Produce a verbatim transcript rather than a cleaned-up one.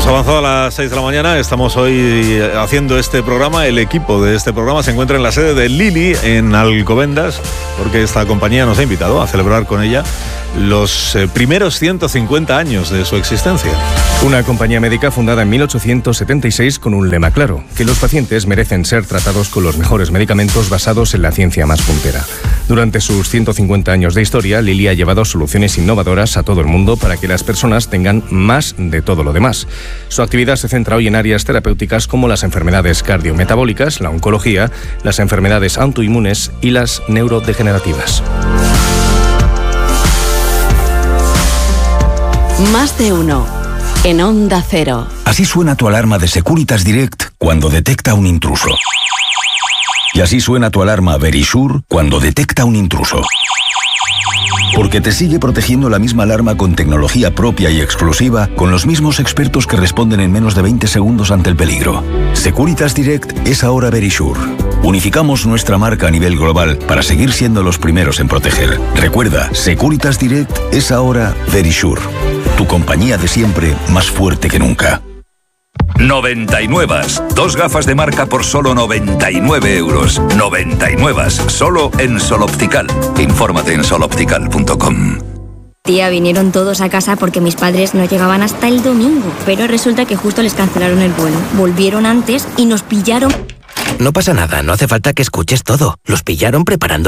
Hemos avanzado a las seis de la mañana, estamos hoy haciendo este programa. El equipo de este programa se encuentra en la sede de Lilly, en Alcobendas, porque esta compañía nos ha invitado a celebrar con ella los eh, primeros ciento cincuenta años de su existencia. Una compañía médica fundada en mil ochocientos setenta y seis con un lema claro: que los pacientes merecen ser tratados con los mejores medicamentos basados en la ciencia más puntera. Durante sus ciento cincuenta años de historia, Lilly ha llevado soluciones innovadoras a todo el mundo para que las personas tengan más de todo lo demás. Su actividad se centra hoy en áreas terapéuticas como las enfermedades cardiometabólicas, la oncología, las enfermedades autoinmunes y las neurodegenerativas. Más de uno en Onda Cero. Así suena tu alarma de Securitas Direct cuando detecta un intruso. Y así suena tu alarma Verisure cuando detecta un intruso. Porque te sigue protegiendo la misma alarma con tecnología propia y exclusiva, con los mismos expertos que responden en menos de veinte segundos ante el peligro. Securitas Direct es ahora Verisure. Unificamos nuestra marca a nivel global para seguir siendo los primeros en proteger. Recuerda, Securitas Direct es ahora Verisure. Tu compañía de siempre, más fuerte que nunca. noventa y nueve. Dos gafas de marca por solo noventa y nueve euros. noventa y nueve. Solo en Sol Optical. Infórmate en sol optical punto com. Tía, vinieron todos a casa porque mis padres no llegaban hasta el domingo. Pero resulta que justo les cancelaron el vuelo. Volvieron antes y nos pillaron. No pasa nada, no hace falta que escuches todo. Los pillaron preparando